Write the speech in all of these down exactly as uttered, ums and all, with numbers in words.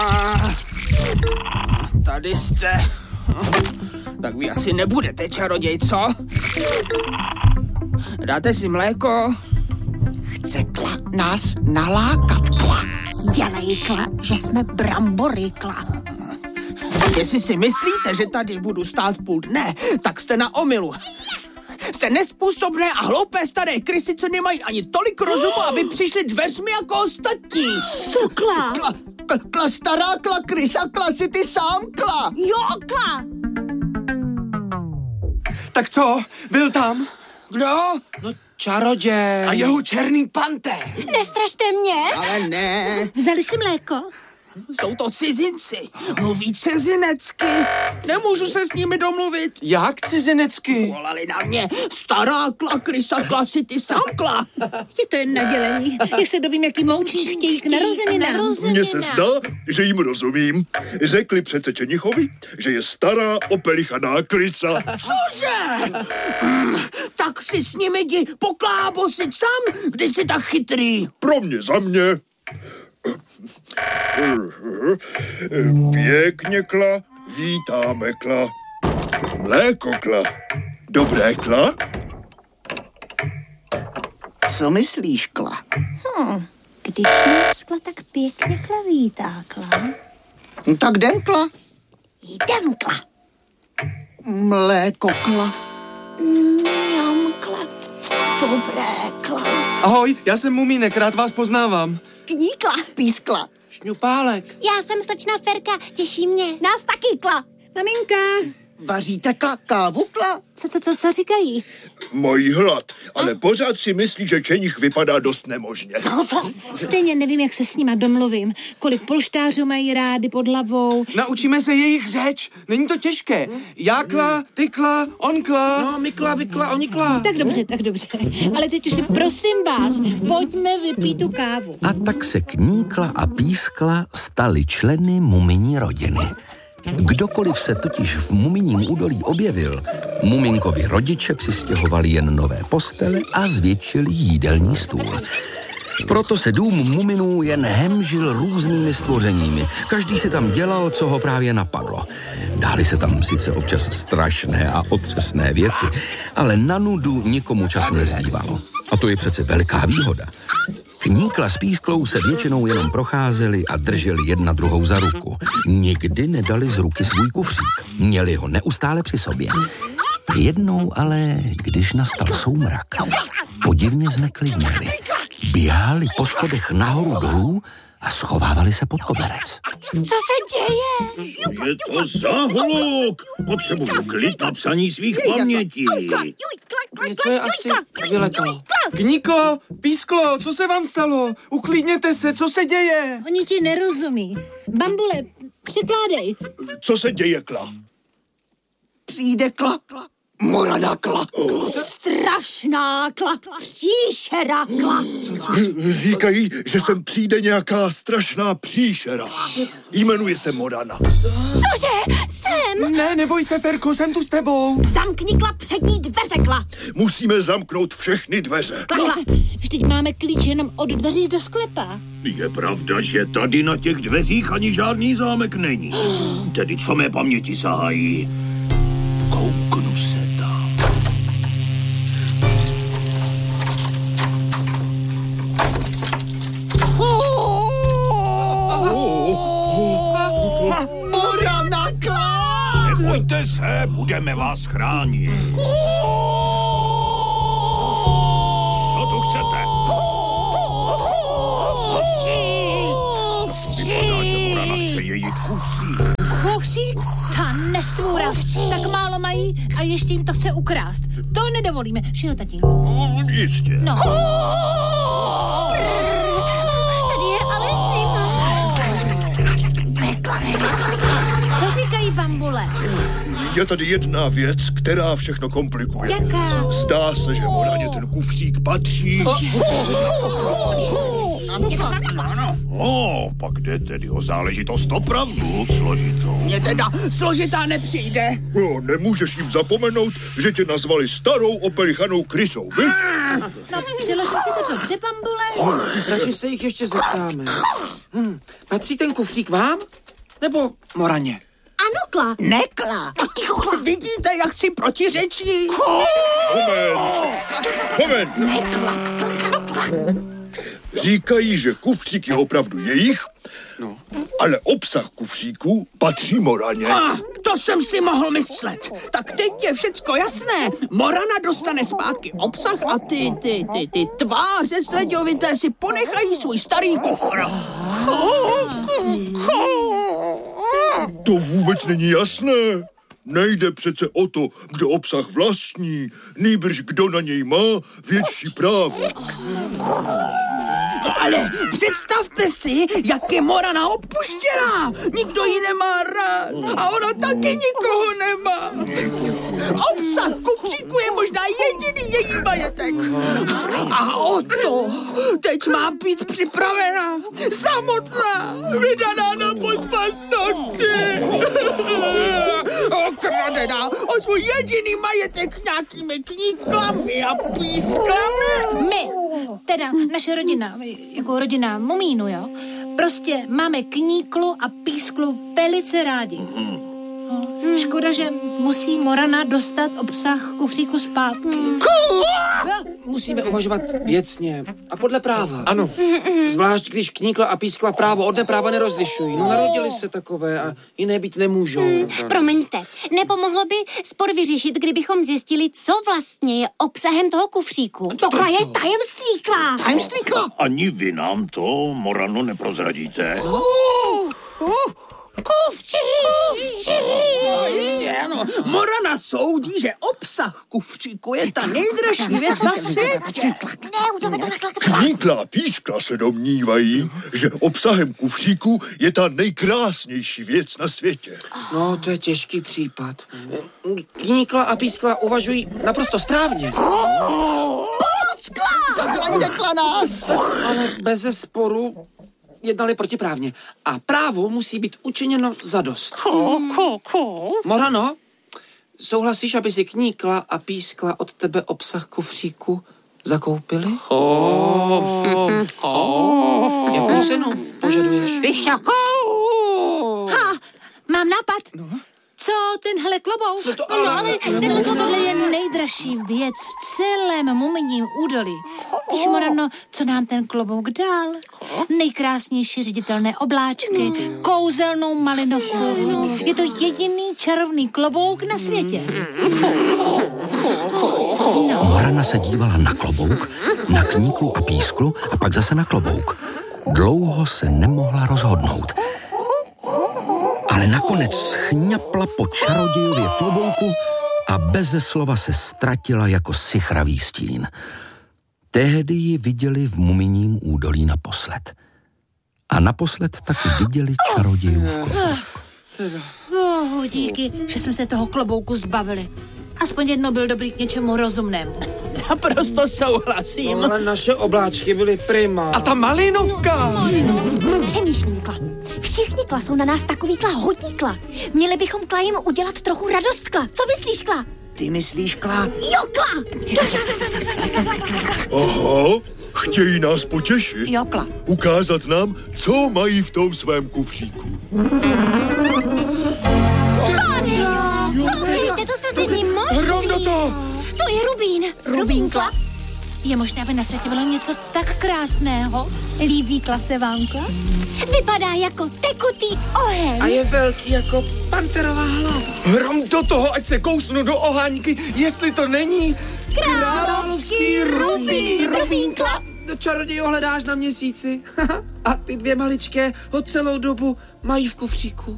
A... Tady jste. Tak vy asi nebudete čaroděj, co? Dáte si mléko? Chce Kla nás nalákat, Kla. Dělej, Kla, že jsme brambory, Kla. Jestli si myslíte, že tady budu stát půl dne, tak jste na omylu. Jste nespůsobné a hloupé staré krysy, co nemají ani tolik rozumu, aby přišli dveřmi jako ostatní. Co, Kla? Kla, kla, kla stará Kla, krysa, Kla, si ty sám, Kla. Jo, Kla. Tak co? Byl tam? Kdo? No čaroděj. A jeho černý panter. Nestrašte mě. Ale ne. Vzali si mléko? Jsou to cizinci. Mluví cizinecky. Nemůžu se s nimi domluvit. Jak cizinecky? Volali na mě stará Kla, krysa, Kla, si ty sám, Kla. Je to jen nadělení. Jak se dovím, jaký moučník chtějí k narozeninám. Mně se zdá, že jim rozumím. Řekli přece Čenichovi, že je stará opelichaná krysa. Cože? Mm, tak si s nimi jdi poklábosit sám, když jsi tak chytrý. Pro mě za mě. Pěkně, Kla, vítáme, Kla. Mléko, Kla. Dobré, Kla? Co myslíš, Kla? Hm, když nás Kla tak pěkně klavítá, Kla. No, tak jdem, Kla. Jdem, Kla. Mléko, Kla. Mňam, Kla. Dobré, Kla. Ahoj, já jsem Mumínek, rád vás poznávám. Kníkla. Pískla. Šňupálek. Já jsem slečna Ferka, těší mě. Nás taky, Kla. Maminka. Vaříte, Kla, kávu, Kla? Co, co, co se říkají? Mají hlad, ale pořád si myslí, že Čenich vypadá dost nemožně. Stejně nevím, jak se s nima domluvím. Kolik polštářů mají rády pod hlavou. Naučíme se jejich řeč, není to těžké. Já Kla, ty Kla, on Kla. No, my Kla, vy Kla, oni Kla. Tak dobře, tak dobře. Ale teď už si prosím vás, pojďme vypít tu kávu. A tak se Kníkla a Pískla stali členy mumini rodiny. Kdokoliv se totiž v muminím údolí objevil, muminkovi rodiče přistěhovali jen nové postele a zvětšili jídelní stůl. Proto se dům muminů jen hemžil různými stvořeními. Každý si tam dělal, co ho právě napadlo. Dály se tam sice občas strašné a otřesné věci, ale na nudu nikomu času nezbývalo. A to je přece velká výhoda. Kníkla s Písklou se většinou jenom procházeli a drželi jedna druhou za ruku. Nikdy nedali z ruky svůj kufřík. Měli ho neustále při sobě. Jednou ale, když nastal soumrak, podivně zneklidněli. Běhali po schodech nahoru dolů a schovávali se pod koberec. Co se děje? Je to záhluk. Potřebuju klid na psaní svých pamětí. Něco je asi vylekalo. Kníklo, Písklo, co se vám stalo? Uklidněte se, co se děje? Oni ti nerozumí. Bambule, překládej. Co se děje, Kla? Přijde Kla, Kla. Morana Kla. Strašná Kla. Příšera Kla. Říkají, že sem přijde nějaká strašná příšera. Jmenuje se Morana. Cože? Jsem? Ne, neboj se, Ferko, jsem tu s tebou. Zamkni Kla přední dveře, Kla. Musíme zamknout všechny dveře. Kla, Kla. Vždyť máme klíč jenom od dveří do sklepa. Je pravda, že tady na těch dveřích ani žádný zámek není. Tedy co mé paměti sahají? Kouknu se tam. Morana Kla! Nebojte se, budeme vás chránit. Co tu chcete? Vypadá, že Morana chce jejich kufřík. Kufřík? Ta nestvůra. Tak málo mají a ještě jim to chce ukrást. To nedovolíme, že jo, tatínku? No, jistě. No. Tady je ale zima. Co říkají bambule? Je tady jedna věc, která všechno komplikuje. Jaká? Zdá se, že Moraně ten kufřík patří. No, pak jde tedy o záležitost opravdu složitou. Mně teda složitá nepřijde. No, nemůžeš jim zapomenout, že tě nazvali starou opelichanou krysou, viď? No, přiložil si to dobře, Bambule? Radši se jich ještě zeptáme. Hm. Patří ten kufřík vám? Nebo Moraně? Ano, Kla. Nekla. Vidíte, jak si protiřečí? Moment. Moment. Říkají, že kufřík je opravdu jejich, no. Ale obsah kufříku patří Moraně. Ah, to jsem si mohl myslet. Tak teď je všecko jasné. Morana dostane zpátky obsah a ty, ty, ty, ty tváře sledovité si ponechají svůj starý kufr. To vůbec není jasné. Nejde přece o to, kdo obsah vlastní, nýbrž kdo na něj má větší právo. Ale představte si, jak je Morana opuštěná. Nikdo ji nemá rád a ona taky nikoho nemá. Obsah kufříku je možná jediný její majetek. A o to teď má být připravena samotná, vydaná na pospas noci. Okradená o svůj jediný majetek nějakými kníklami a písklami. My, teda naše rodina, jako rodina Mumínu, jo? Prostě máme kníklu a písklu velice rádi. Hmm. Škoda, že musí Morana dostat obsah kufříku zpátky. Musíme uvažovat věcně a podle práva. Ano. Zvlášť, když kníkla a pískla právo od nepráva nerozlišují. No narodili se takové a jiné být nemůžou. Promiňte, nepomohlo by spor vyřešit, kdybychom zjistili, co vlastně je obsahem toho kufříku. Tohle je tajemství, Kla. Tajemství, Kla. Ani vy nám to, Morano, neprozradíte? Uh, uh. Kufřík! No jistě, ano. Morana soudí, že obsah kufříku je ta nejdražší věc na světě. Kníkla a pískla se domnívají, že obsahem kufříku je ta nejkrásnější věc na světě. No, to je těžký případ. Kníkla a pískla uvažují naprosto správně. Zachraňte, Kla, nás! Ale beze sporu jednali protiprávně. A právu musí být učiněno zadost. Morano, souhlasíš, aby si kníkla a pískla od tebe obsah kufříku zakoupili? Jakou cenu požaduješ? Vysokou! Ha, mám nápad. No. Co tenhle klobouk? No, to, no, ale, ale tenhle klobouk je nejdražší věc v celém Muminím údolí. Víš, Morano, co nám ten klobouk dal? Nejkrásnější ředitelné obláčky, kouzelnou malinovku. Je to jediný čarovný klobouk na světě. No. Morana se dívala na klobouk, na kníklu a písklu a pak zase na klobouk. Dlouho se nemohla rozhodnout. Ale nakonec chňapla po čarodějově klobouku a beze slova se ztratila jako sichravý stín. Tehdy ji viděli v Muminím údolí naposled. A naposled taky viděli čarodějův klobouk. Oh, díky, že jsme se toho klobouku zbavili. Aspoň jedno byl dobrý k něčemu rozumnému. Naprosto souhlasím. No, ale naše obláčky byly prima. A ta malinovka. No, malinovka. Přemýšlím, Kla. Všichni, Kla, jsou na nás takový, Kla, hodní, Kla. Měli bychom, Kla, jim udělat trochu radost, Kla. Co myslíš, Kla? Ty myslíš, Kla? Jo, Kla! Aha, chtějí nás potěšit. Jo, Kla. Ukázat nám, co mají v tom svém kufříku. Pane, to snad není možný. Rovno to. To je rubín. Rubín, Kla. Je možné, aby na světě bylo něco tak krásného? Líbí Kla se vám, Kla? Vypadá jako tekutý oheň. A je velký jako panterová hlava. Hrom do toho, ať se kousnu do oháňky, jestli to není Královský rubín. Rubín, Kla. Do čaroděju hledáš na měsíci. A ty dvě maličké ho celou dobu mají v kufříku.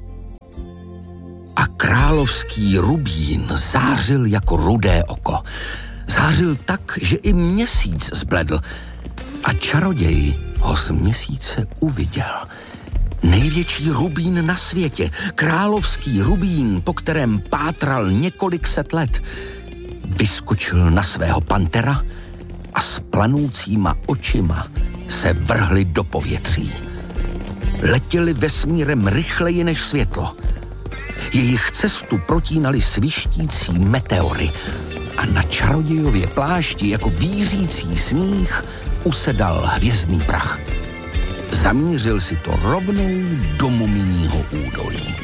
A královský rubín zářil jako rudé oko. Zářil tak, že i měsíc zbledl. A čaroděj ho z měsíce uviděl. Největší rubín na světě, královský rubín, po kterém pátral několik set let, vyskočil na svého pantera a s planoucíma očima se vrhly do povětří. Letěli vesmírem rychleji než světlo. Jejich cestu protínali svištící meteory a na čarodějově plášti jako vířící smích usedal hvězdný prach. Zamířil si to rovnou do mumijního údolí.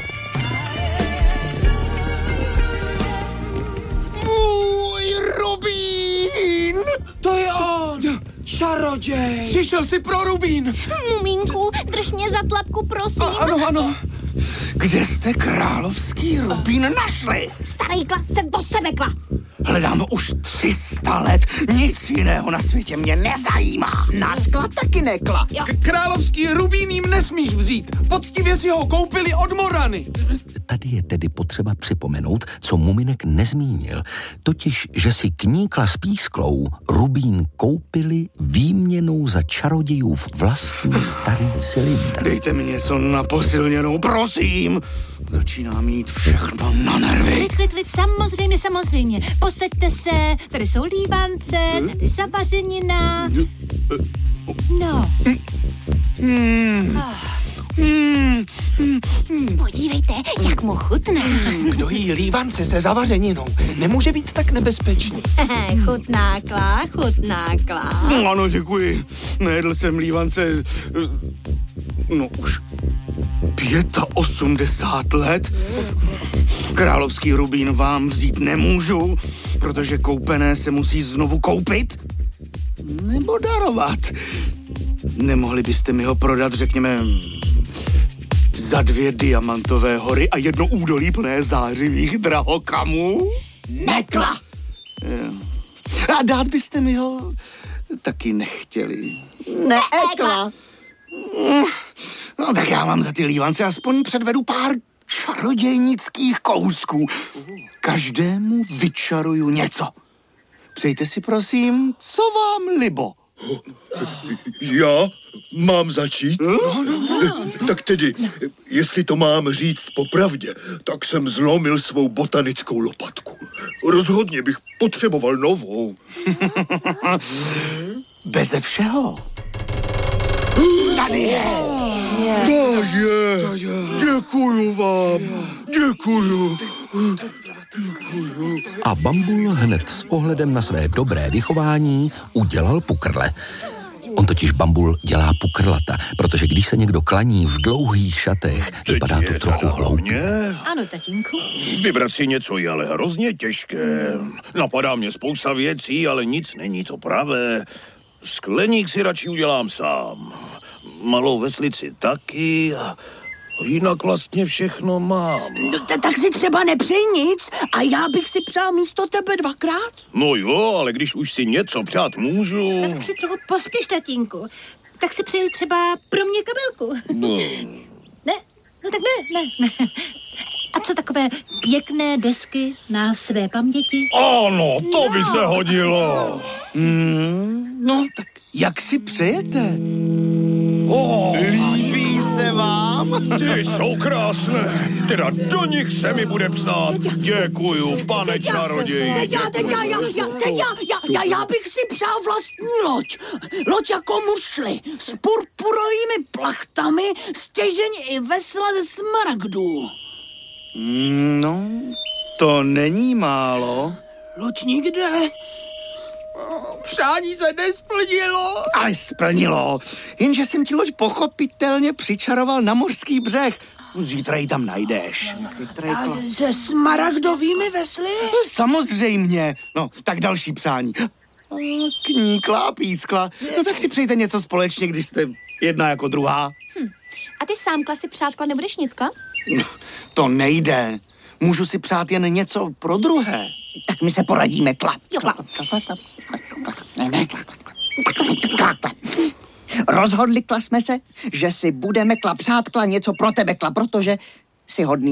Můj Rubín! To je on! Čaroděj! Přišel si pro Rubín! Mumínku, drž mě za tlapku, prosím. A, ano, ano. Kde jste královský Rubín našli? Starý kla se do sebe kla. Hledám už tři sta let. Nic jiného na světě mě nezajímá. Nás kla taky nekla. K- královský Rubín jim nesmíš vzít. Poctivě si ho koupili od Morany. Tady je tedy potřeba připomenout, co Muminek nezmínil, totiž, že si Kníkla s Písklou Rubín koupili výměnou za čarodějův vlastní starý cylindr. Dejte mi něco na posilněnou, prosím. Začíná mít všechno na nervy. Klid, klid, klid, samozřejmě, samozřejmě. Posaďte se, tady jsou lívance, tady zavařenina. No. Podívejte, jak mu chutná. Kdo jí lívance se zavařeninou, nemůže být tak nebezpečný. Chutná kla, chutná kla. Ano, děkuji. Nejedl jsem lívance, no už osmdesát pět let. Královský Rubín vám vzít nemůžu, protože koupené se musí znovu koupit nebo darovat. Nemohli byste mi ho prodat, řekněme, za dvě diamantové hory a jedno údolí plné zářivých drahokamů? Nekla! A dát byste mi ho taky nechtěli. Neekla. No tak já vám za ty lívance aspoň předvedu pár čarodějnických kousků. Každému vyčaruju něco. Přejte si prosím, co vám libo. Já mám začít? No, no, no. Tak tedy, jestli to mám říct popravdě, tak jsem zlomil svou botanickou lopatku. Rozhodně bych potřeboval novou. Beze všeho. Tady je. Takže, děkuju vám, děkuju. A Bambul hned s ohledem na své dobré vychování udělal pukrle. On totiž Bambul dělá pukrlata, protože když se někdo klaní v dlouhých šatech, vypadá to trochu hloupě. Ano, tatínku. Vybrat si něco je ale hrozně těžké. Napadá mě spousta věcí, ale nic není to pravé. Skleník si radši udělám sám. Malou veslici taky. Jinak vlastně všechno mám. No, tak si třeba nepřej nic a já bych si přál místo tebe dvakrát. No jo, ale když už si něco přát můžu... Tak si trochu pospíš, tatínku. Tak si přeji třeba pro mě kabelku. No. Ne? No tak ne, ne, ne. A co takové pěkné desky na své paměti? Ano, to by se hodilo. Hmm, no, tak jak si přejete? Oh, Líbí se vám? ty jsou krásné. Teda do nich se mi bude psát. Děkuju, pane čaroději. Teď já, teď já, já, já, teď já, já, já, já bych si přál vlastní loď. Loď jako mušly, s purpurovými plachtami, stěžení i vesla ze smaragdů. No, to není málo. Loď nikde. Přání se nesplnilo. Ale splnilo. Jenže jsem ti loď pochopitelně přičaroval na mořský břeh. Zítra ji tam najdeš. A se smaragdovými vesly? Samozřejmě. No, tak další přání. A Kníkla a Pískla. No tak si přejte něco společně, když jste jedna jako druhá. Hm. A ty sám kla si přátkla nebudeš nic kla? To nejde. Můžu si přát jen něco pro druhé. Tak my se poradíme, kla. Jo, kla. Rozhodli, kla jsme se, že si budeme, kla, přát, kla, něco pro tebe, kla, protože jsi hodný